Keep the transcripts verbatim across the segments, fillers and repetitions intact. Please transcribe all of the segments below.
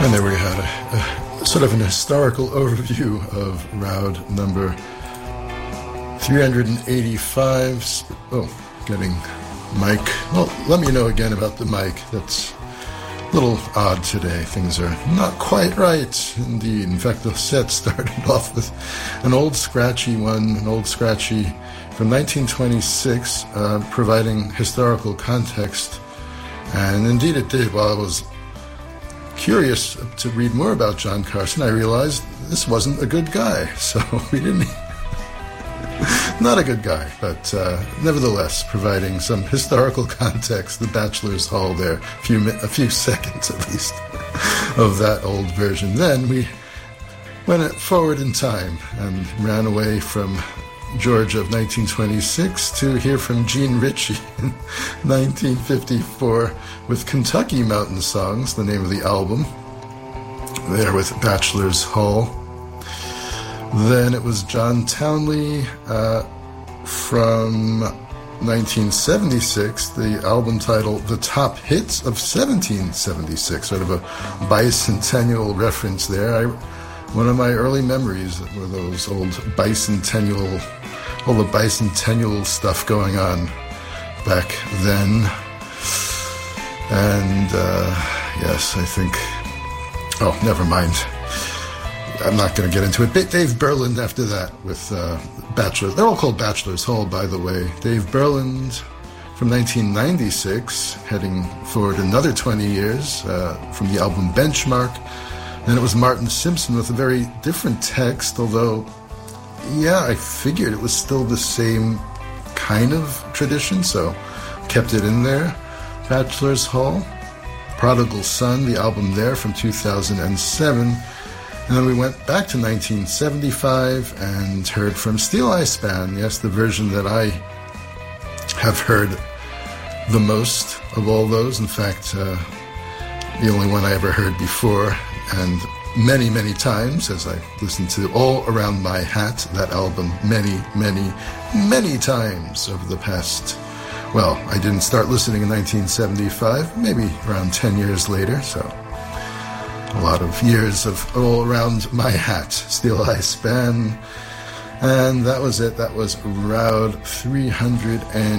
And there we had a, a sort of an historical overview of Roud number three hundred eighty-five. Oh, getting mic. Well, let me know again about the mic. That's a little odd today. Things are not quite right, indeed. In fact, the set started off with an old scratchy one, an old scratchy from nineteen twenty-six, uh, providing historical context. And indeed it did. While I was curious to read more about John Carson, I realized this wasn't a good guy. So we didn't... Not a good guy, but uh, nevertheless, providing some historical context, the Bachelor's Hall there, a few, a few seconds at least, of that old version. Then we went forward in time and ran away from Georgia of nineteen twenty-six to hear from Gene Ritchie in nineteen fifty-four with Kentucky Mountain Songs, the name of the album, there with Bachelor's Hall. Then it was John Townley uh, from nineteen seventy-six, the album title The Top Hits of seventeen seventy-six, sort of a bicentennial reference there. I, one of my early memories were those old bicentennial, all the bicentennial stuff going on back then. And uh, yes, I think, oh, never mind. I'm not going to get into it. Dave Berland after that with uh, Bachelor's. They're all called Bachelor's Hall, by the way. Dave Berland from nineteen ninety-six, heading forward another twenty years uh, from the album Benchmark. Then it was Martin Simpson with a very different text, although, yeah, I figured it was still the same kind of tradition, so kept it in there. Bachelor's Hall, Prodigal Son, the album there from two thousand seven. And then we went back to nineteen seventy-five and heard from Steel Eye Span. Yes, the version that I have heard the most of all those. In fact, uh, the only one I ever heard before, and many, many times, as I listened to All Around My Hat, that album, many, many, many times over the past... Well, I didn't start listening in nineteen seventy-five, maybe around ten years later, so... A lot of years of All Around My Hat, Steel Eye Span. And that was it. That was Roud three hundred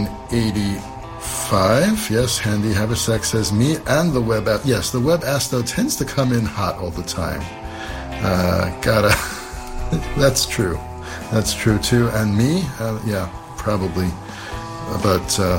eighty-five. Yes, Handy Haversack says me and the web app. Yes, the web Asto tends to come in hot all the time. Uh, gotta... That's true. That's true, too. And me? Uh, yeah, probably. But, uh,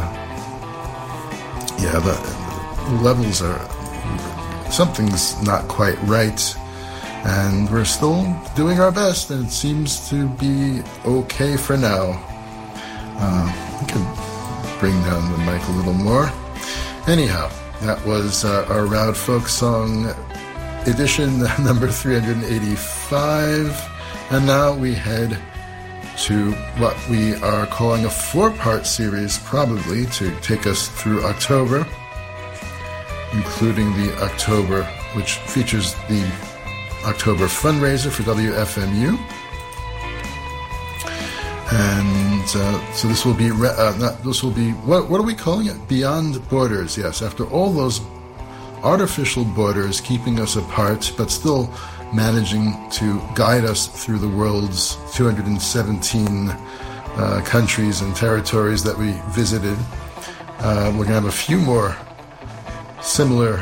yeah, the, the levels are... Something's not quite right, and we're still doing our best, and it seems to be okay for now. Uh, I can bring down the mic a little more. Anyhow, that was uh, our Roud Folk Song edition number three hundred eighty-five, and now we head to what we are calling a four-part series, probably, to take us through October, including the October, which features the October fundraiser for W F M U. And uh, so this will be, uh, not, this will be, what, what are we calling it? Beyond Borders, yes. After all those artificial borders keeping us apart, but still managing to guide us through the world's two hundred seventeen uh, countries and territories that we visited, uh, we're going to have a few more similar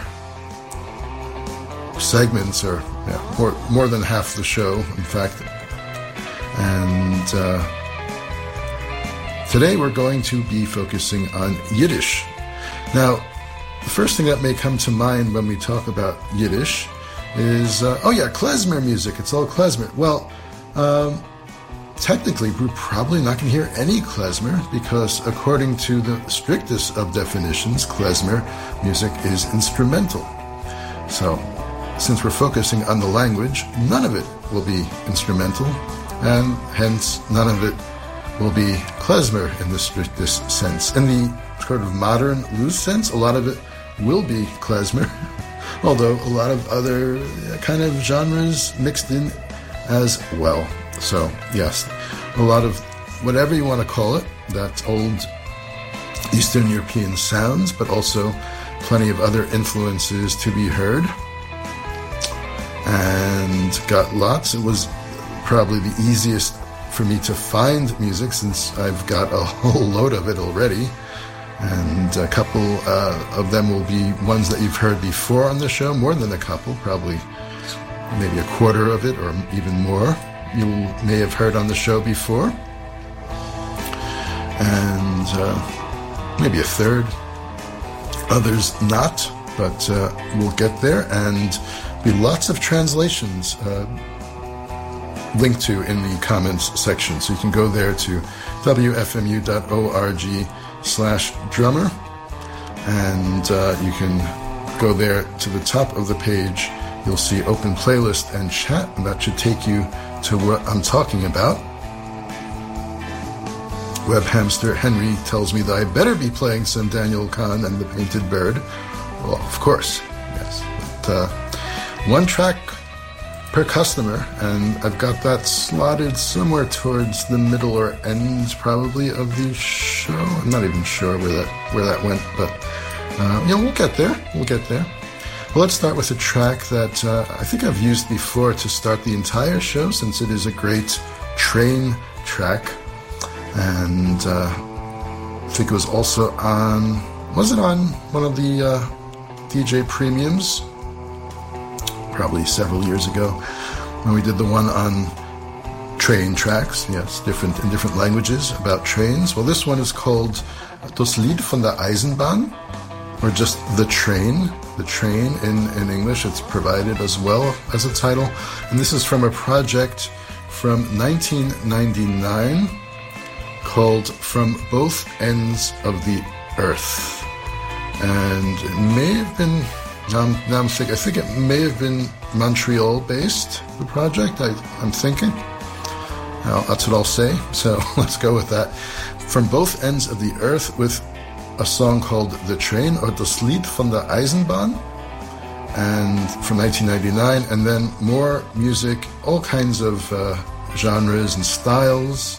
segments, or yeah, more, more than half the show, in fact. And uh, today we're going to be focusing on Yiddish. Now, the first thing that may come to mind when we talk about Yiddish is, uh, oh yeah, klezmer music. It's all klezmer. Well, um, technically, we're probably not going to hear any klezmer, because according to the strictest of definitions, klezmer music is instrumental. So, since we're focusing on the language, none of it will be instrumental, and hence none of it will be klezmer in the strictest sense. In the sort of modern, loose sense, a lot of it will be klezmer, although a lot of other kind of genres mixed in as well. So, yes, a lot of whatever you want to call it, that's old Eastern European sounds, but also plenty of other influences to be heard. and got lots. It was probably the easiest for me to find music since I've got a whole load of it already. And a couple uh, of them will be ones that you've heard before on the show, more than a couple, probably maybe a quarter of it or even more you may have heard on the show before. And uh, maybe a third. Others not, but uh, we'll get there. And be lots of translations uh, linked to in the comments section. So you can go there to w f m u dot org slash drummer, and uh, you can go there to the top of the page. You'll see open playlist and chat, and that should take you to what I'm talking about. Web hamster Henry tells me that I better be playing some Daniel Kahn and the Painted Bird. Well, of course, yes. But, uh, one track per customer, and I've got that slotted somewhere towards the middle or end, probably, of the show. I'm not even sure where that where that went, but uh, you know, we'll get there. We'll get there. Well, let's start with a track that uh, I think I've used before to start the entire show, since it is a great train track, and uh, I think it was also on. Was it on one of the uh, D J Premiums? Probably several years ago, when we did the one on train tracks, yes, different in different languages about trains. Well, this one is called Das Lied von der Eisenbahn, or just The Train, The Train in, in English. It's provided as well as a title. And this is from a project from nineteen ninety-nine called From Both Ends of the Earth. And it may have been... Now I'm, now I'm thinking, I think it may have been Montreal-based, the project, I, I'm thinking. Now, that's what I'll say, so let's go with that. From Both Ends of the Earth, with a song called The Train, or Das Lied von der Eisenbahn, and from nineteen ninety-nine, and then more music, all kinds of uh, genres and styles,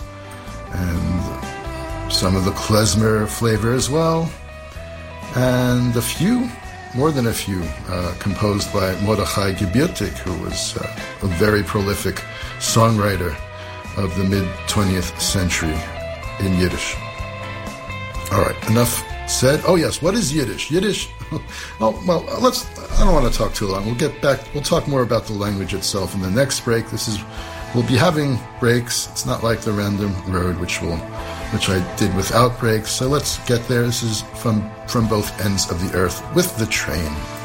and some of the klezmer flavor as well, and a few... more than a few, uh, composed by Mordechai Gebirtig, who was uh, a very prolific songwriter of the mid-twentieth century in Yiddish. All right, enough said. Oh, yes, what is Yiddish? Yiddish, oh, well, let's, I don't want to talk too long. We'll get back, we'll talk more about the language itself in the next break. This is, we'll be having breaks. It's not like the Random Road, which will... which I did without breaks. So let's get there. This is from, from Both Ends of the Earth with The Train.